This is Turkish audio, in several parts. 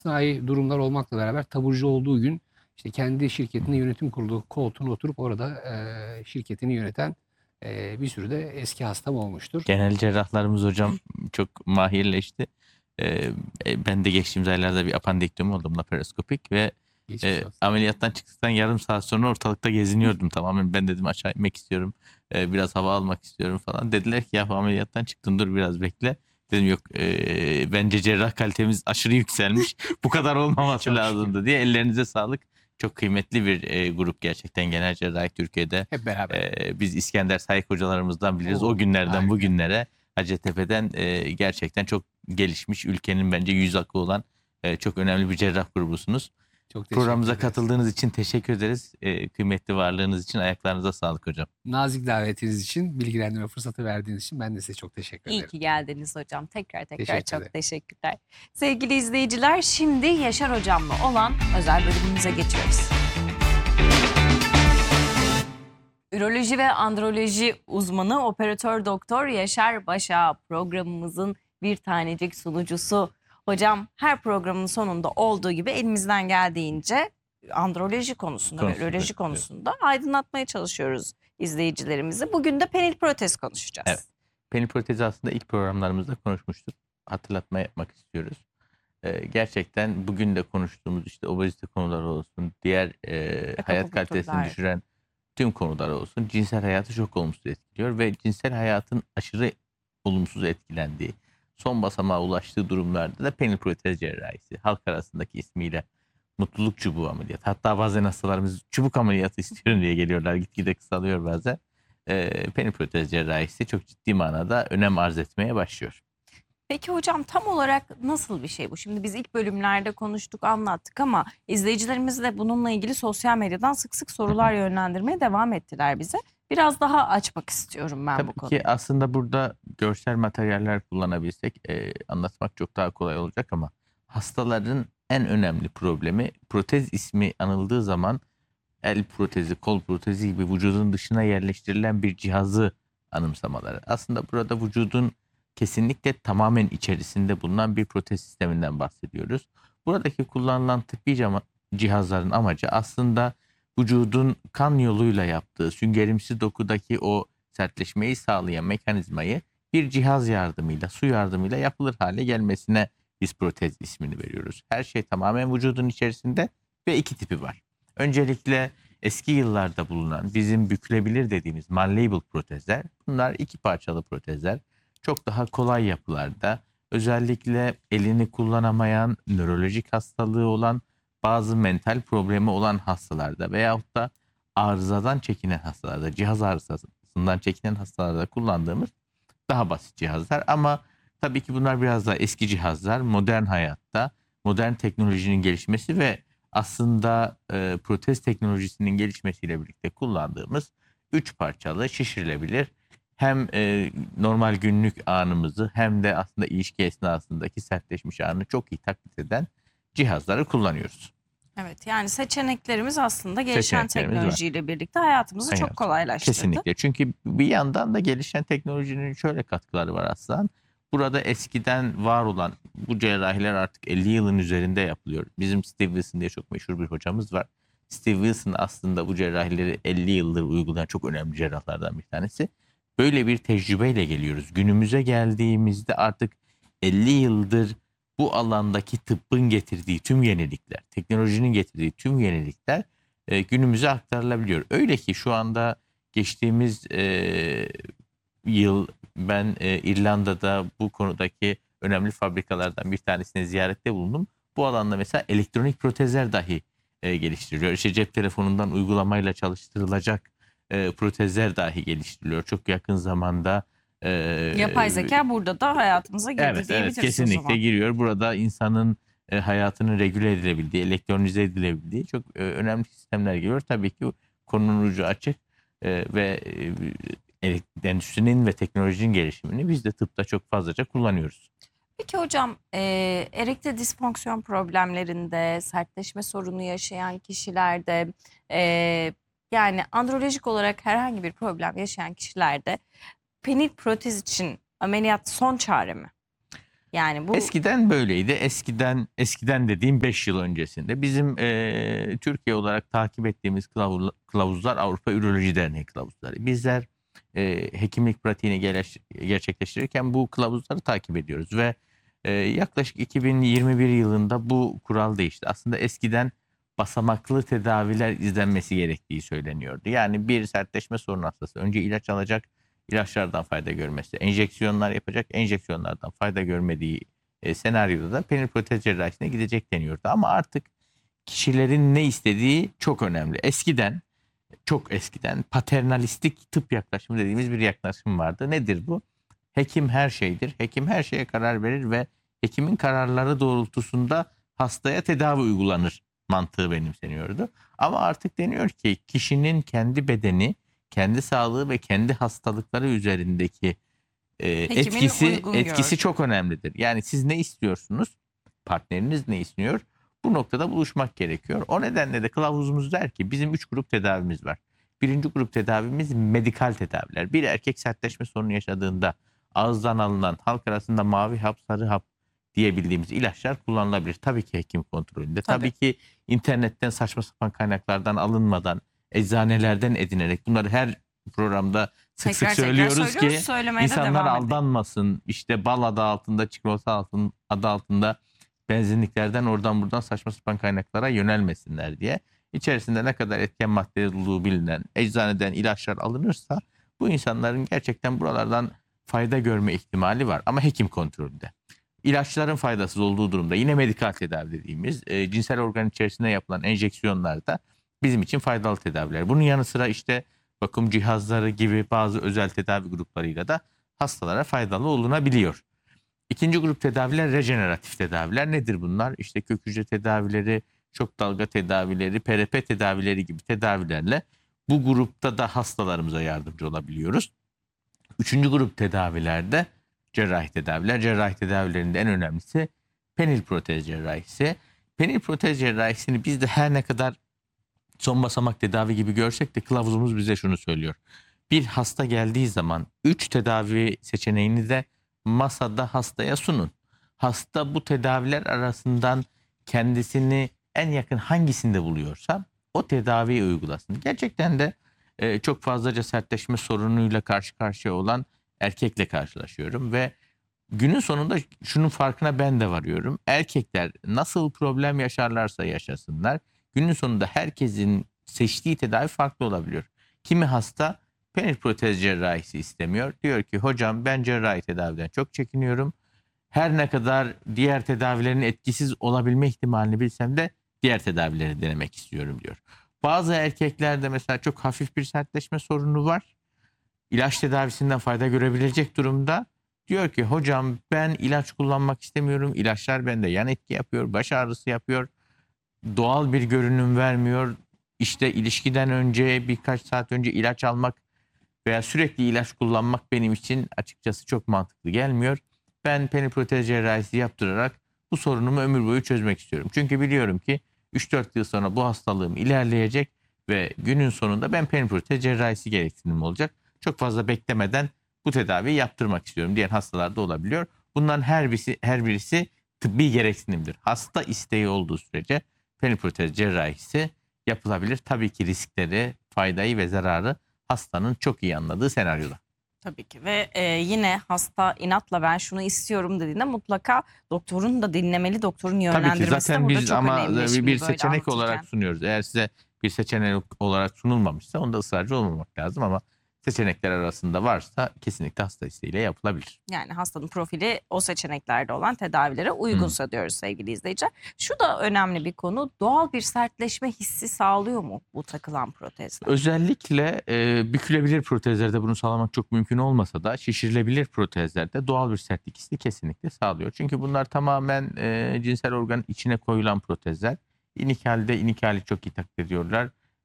istisnai durumlar olmakla beraber taburcu olduğu gün işte kendi şirketinin yönetim kurulu koltuğuna oturup orada şirketini yöneten bir sürü de eski hastam olmuştur. Genel cerrahlarımız hocam çok mahirleşti. Ben de geçtiğimiz aylarda bir apandektomi oldum, laparoskopik ve Geçmiş olsun. ameliyattan çıktıktan yarım saat sonra ortalıkta geziniyordum tamamen. Ben dedim aşağı inmek istiyorum, biraz hava almak istiyorum falan. Dediler ki ya ameliyattan çıktın, dur biraz bekle. Dedim yok, bence cerrah kalitemiz aşırı yükselmiş. Bu kadar olmaması Çok şükür. lazımdı diye. Ellerinize sağlık. Çok kıymetli bir grup gerçekten genel cerrahi Türkiye'de. Hep beraber. Biz İskender Sayık hocalarımızdan biliriz. O Oo, günlerden harika. bugünlere Hacettepe'den gerçekten çok gelişmiş, ülkenin bence yüz aklı olan çok önemli bir cerrah grubusunuz. Çok teşekkür Programımıza ederiz. katıldığınız için teşekkür ederiz. Kıymetli varlığınız için ayaklarınıza sağlık hocam. Nazik davetiniz için, bilgilendirme fırsatı verdiğiniz için ben de size çok teşekkür İyi ederim. ki geldiniz hocam. Tekrar Teşekkür ederim. çok teşekkürler. Sevgili izleyiciler, şimdi Yaşar hocamla olan özel bölümümüze geçiyoruz. Üroloji ve androloji uzmanı operatör doktor Yaşar Başa programımızın bir tanecik sunucusu. Hocam her programın sonunda olduğu gibi elimizden geldiğince androloji konusunda ve üroloji konusunda aydınlatmaya çalışıyoruz izleyicilerimizi. Bugün de penil protez konuşacağız. Evet. Penil protezi aslında ilk programlarımızda konuşmuştuk. Hatırlatma yapmak istiyoruz. Gerçekten bugün de konuştuğumuz işte obezite konuları olsun, diğer hayat kalitesini düşüren tüm konular olsun, cinsel hayatı çok olumsuz etkiliyor ve cinsel hayatın aşırı olumsuz etkilendiği, son basamağa ulaştığı durumlarda da penil protez cerrahisi, halk arasındaki ismiyle mutluluk çubuğu ameliyatı. Hatta bazen hastalarımız çubuk ameliyatı istiyorum diye geliyorlar. Gitgide kısalıyor bazen. Penil protez cerrahisi çok ciddi manada önem arz etmeye başlıyor. Peki hocam, tam olarak nasıl bir şey bu? Şimdi biz ilk bölümlerde konuştuk, anlattık ama izleyicilerimiz de bununla ilgili sosyal medyadan sık sık sorular yönlendirmeye devam ettiler bize. Biraz daha açmak istiyorum ben bu Tabii konuyu. ki aslında burada görsel materyaller kullanabilsek anlatmak çok daha kolay olacak ama hastaların en önemli problemi protez ismi anıldığı zaman el protezi, kol protezi gibi vücudun dışına yerleştirilen bir cihazı anımsamaları. Aslında burada vücudun kesinlikle tamamen içerisinde bulunan bir protez sisteminden bahsediyoruz. Buradaki kullanılan tıbbi cihazların amacı aslında vücudun kan yoluyla yaptığı süngerimsi dokudaki o sertleşmeyi sağlayan mekanizmayı bir cihaz yardımıyla, su yardımıyla yapılır hale gelmesine biz protez ismini veriyoruz. Her şey tamamen vücudun içerisinde ve iki tipi var. Öncelikle eski yıllarda bulunan bizim bükülebilir dediğimiz malleable protezler. Bunlar iki parçalı protezler. Çok daha kolay yapılarda, özellikle elini kullanamayan, nörolojik hastalığı olan, bazı mental problemi olan hastalarda veyahut da arızadan çekinen hastalarda, cihaz arızasından çekinen hastalarda kullandığımız daha basit cihazlar. Ama tabii ki bunlar biraz daha eski cihazlar. Modern hayatta, modern teknolojinin gelişmesi ve aslında protez teknolojisinin gelişmesiyle birlikte kullandığımız 3 parçalı şişirilebilir. Hem normal günlük anımızı hem de aslında ilişki esnasındaki sertleşmiş anı çok iyi taklit eden cihazları kullanıyoruz. Evet, yani seçeneklerimiz aslında gelişen teknolojiyle birlikte hayatımızı çok Evet, kolaylaştırdı. kesinlikle. Çünkü bir yandan da gelişen teknolojinin şöyle katkıları var aslında. Burada eskiden var olan bu cerrahiler artık 50 yılın üzerinde yapılıyor. Bizim Steve Wilson diye çok meşhur bir hocamız var. Steve Wilson aslında bu cerrahileri 50 yıldır uygulayan çok önemli cerrahlardan bir tanesi. Böyle bir tecrübeyle geliyoruz. Günümüze geldiğimizde artık 50 yıldır bu alandaki tıbbın getirdiği tüm yenilikler, teknolojinin getirdiği tüm yenilikler günümüze aktarılabiliyor. Öyle ki şu anda geçtiğimiz yıl ben İrlanda'da bu konudaki önemli fabrikalardan bir tanesine ziyarette bulundum. Bu alanda mesela elektronik protezler dahi geliştiriliyor. İşte cep telefonundan uygulamayla çalıştırılacak protezler dahi geliştiriliyor. Çok yakın zamanda yapay zeka burada da hayatımıza girdi evet, diyebiliriz kesinlikle o zaman. giriyor. Burada insanın hayatının regüle edilebildiği, elektronize edilebildiği çok önemli sistemler giriyor. Tabii ki konunun ucu açık ve endüstrinin ve teknolojinin gelişimini biz de tıpta çok fazlaca kullanıyoruz. Peki hocam, erektil disfonksiyon problemlerinde, sertleşme sorunu yaşayan kişilerde, yani androlojik olarak herhangi bir problem yaşayan kişilerde penil protez için ameliyat son çare mi? Yani bu Eskiden böyleydi. Eskiden dediğim 5 yıl öncesinde. Bizim Türkiye olarak takip ettiğimiz kılavuzlar Avrupa Üroloji Derneği kılavuzları. Bizler hekimlik pratiğini gerçekleştirirken bu kılavuzları takip ediyoruz ve yaklaşık 2021 yılında bu kural değişti. Aslında eskiden basamaklı tedaviler izlenmesi gerektiği söyleniyordu. Yani bir sertleşme sorunu hastası önce ilaç alacak, ilaçlardan fayda görmesi, enjeksiyonlar yapacak, enjeksiyonlardan fayda görmediği senaryoda da penil protez cerrahisine gidecek deniyordu. Ama artık kişilerin ne istediği çok önemli. Eskiden, çok eskiden paternalistik tıp yaklaşımı dediğimiz bir yaklaşım vardı. Nedir bu? Hekim her şeydir. Hekim her şeye karar verir ve hekimin kararları doğrultusunda hastaya tedavi uygulanır mantığı benimseniyordu. Ama artık deniyor ki kişinin kendi bedeni, kendi sağlığı ve kendi hastalıkları üzerindeki etkisi çok önemlidir. Yani siz ne istiyorsunuz? Partneriniz ne istiyor? Bu noktada buluşmak gerekiyor. O nedenle de kılavuzumuz der ki bizim 3 grup tedavimiz var. Birinci grup tedavimiz medikal tedaviler. Bir erkek sertleşme sorunu yaşadığında ağızdan alınan, halk arasında mavi hap, sarı hap diyebildiğimiz ilaçlar kullanılabilir. Tabii ki hekim kontrolünde. Tabii ki internetten saçma sapan kaynaklardan alınmadan, eczanelerden edinerek, bunları her programda sık sık söylüyoruz ki insanlar aldanmasın. İşte bal adı altında, çikolata adı altında benzinliklerden oradan buradan saçma sapan kaynaklara yönelmesinler diye. İçerisinde ne kadar etken madde olduğu bilinen eczaneden ilaçlar alınırsa bu insanların gerçekten buralardan fayda görme ihtimali var. Ama hekim kontrolünde. İlaçların faydasız olduğu durumda yine medikal tedavi dediğimiz cinsel organ içerisinde yapılan enjeksiyonlar da bizim için faydalı tedaviler. Bunun yanı sıra işte bakım cihazları gibi bazı özel tedavi gruplarıyla da hastalara faydalı olunabiliyor. İkinci grup tedaviler rejeneratif tedaviler. Nedir bunlar? İşte kök hücre tedavileri, şok dalga tedavileri, PRP tedavileri gibi tedavilerle bu grupta da hastalarımıza yardımcı olabiliyoruz. Üçüncü grup tedavilerde cerrahi tedaviler. Cerrahi tedavilerinde en önemlisi penil protez cerrahisi. Penil protez cerrahisini biz de her ne kadar son basamak tedavi gibi görsek de kılavuzumuz bize şunu söylüyor. Bir hasta geldiği zaman 3 tedavi seçeneğini de masada hastaya sunun. Hasta bu tedaviler arasından kendisini en yakın hangisinde buluyorsa o tedaviyi uygulasın. Gerçekten de çok fazlaca sertleşme sorunuyla karşı karşıya olan erkekle karşılaşıyorum ve günün sonunda şunun farkına ben de varıyorum. Erkekler nasıl problem yaşarlarsa yaşasınlar, günün sonunda herkesin seçtiği tedavi farklı olabiliyor. Kimi hasta penil protez cerrahisi istemiyor. Diyor ki hocam ben cerrahi tedaviden çok çekiniyorum. Her ne kadar diğer tedavilerin etkisiz olabilme ihtimalini bilsem de diğer tedavileri denemek istiyorum diyor. Bazı erkeklerde mesela çok hafif bir sertleşme sorunu var. İlaç tedavisinden fayda görebilecek durumda. Diyor ki hocam ben ilaç kullanmak istemiyorum. İlaçlar bende yan etki yapıyor, baş ağrısı yapıyor. Doğal bir görünüm vermiyor. İşte ilişkiden önce birkaç saat önce ilaç almak veya sürekli ilaç kullanmak benim için açıkçası çok mantıklı gelmiyor. Ben penil protez cerrahisi yaptırarak bu sorunumu ömür boyu çözmek istiyorum. Çünkü biliyorum ki 3-4 yıl sonra bu hastalığım ilerleyecek ve günün sonunda ben penil protez cerrahisi gereksinimim olacak. Çok fazla beklemeden bu tedaviyi yaptırmak istiyorum diyen hastalar da olabiliyor. Bunların her birisi tıbbi gereksinimdir. Hasta isteği olduğu sürece penil protez cerrahisi yapılabilir. Tabii ki riskleri, faydayı ve zararı hastanın çok iyi anladığı senaryoda. Tabii ki ve yine hasta inatla ben şunu istiyorum dediğinde mutlaka doktorun da dinlemeli, doktorun yönlendirmesi Tabii ki zaten de burada biz çok ama önemli. Şimdi bir böyle seçenek anlatırken. olarak sunuyoruz. Eğer size bir seçenek olarak sunulmamışsa onda ısrarcı olmamak lazım ama seçenekler arasında varsa kesinlikle hasta isteğiyle yapılabilir. Yani hastanın profili o seçeneklerde olan tedavilere uygunsa diyoruz sevgili izleyiciler. Şu da önemli bir konu. Doğal bir sertleşme hissi sağlıyor mu bu takılan protezler? Özellikle bükülebilir protezlerde bunu sağlamak çok mümkün olmasa da şişirilebilir protezlerde doğal bir sertlik hissi kesinlikle sağlıyor. Çünkü bunlar tamamen cinsel organın içine koyulan protezler. İnik halde inik hali çok iyi taklit ediyorlar.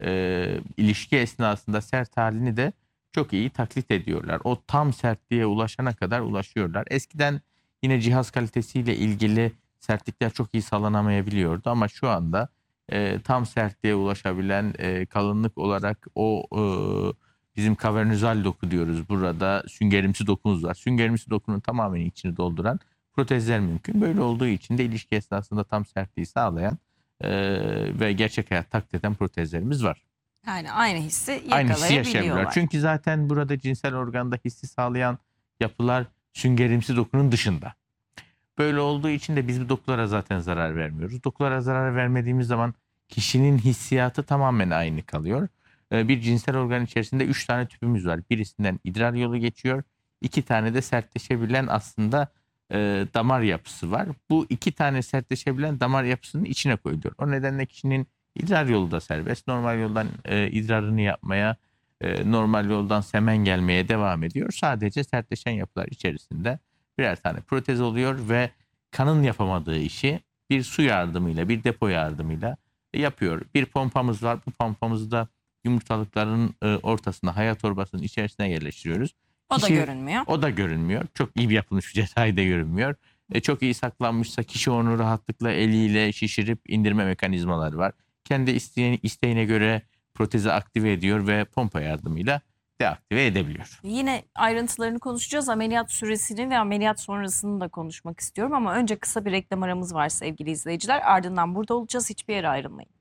İlişki esnasında sert halini de çok iyi taklit ediyorlar. O tam sertliğe ulaşana kadar ulaşıyorlar. Eskiden yine cihaz kalitesiyle ilgili sertlikler çok iyi sağlanamayabiliyordu ama şu anda tam sertliğe ulaşabilen kalınlık olarak o bizim kavernözel doku diyoruz. Burada süngerimsi dokumuz var. Süngerimsi dokunun tamamen içini dolduran protezler mümkün. Böyle olduğu için de ilişki esnasında tam sertliği sağlayan ve gerçek hayat taklit eden protezlerimiz var. Yani aynı hissi Aynı hissi yaşayabiliyorlar. yakalayabiliyorlar. Çünkü zaten burada cinsel organda hissi sağlayan yapılar süngerimsi dokunun dışında. Böyle olduğu için de biz bu dokulara zaten zarar vermiyoruz. Dokulara zarar vermediğimiz zaman kişinin hissiyatı tamamen aynı kalıyor. Bir cinsel organ içerisinde 3 tane tüpümüz var. Birisinden idrar yolu geçiyor. 2 tane de sertleşebilen aslında damar yapısı var. Bu 2 tane sertleşebilen damar yapısının içine koyuluyor. O nedenle kişinin idrar yolu da serbest. Normal yoldan idrarını yapmaya, normal yoldan semen gelmeye devam ediyor. Sadece sertleşen yapılar içerisinde birer tane protez oluyor ve kanın yapamadığı işi bir su yardımıyla, bir depo yardımıyla yapıyor. Bir pompamız var. Bu pompamızı da yumurtalıkların ortasına, hayat torbasının içerisine yerleştiriyoruz. O da Kişi- görünmüyor. O da görünmüyor. Çok iyi bir yapılmış bir cerrahi de görünmüyor. Çok iyi saklanmışsa kişi onu rahatlıkla eliyle şişirip indirme mekanizmaları var. Kendi isteğine göre protezi aktive ediyor ve pompa yardımıyla deaktive edebiliyor. Yine ayrıntılarını konuşacağız. Ameliyat süresini ve ameliyat sonrasını da konuşmak istiyorum. Ama önce kısa bir reklam aramız var sevgili izleyiciler. Ardından burada olacağız. Hiçbir yere ayrılmayın.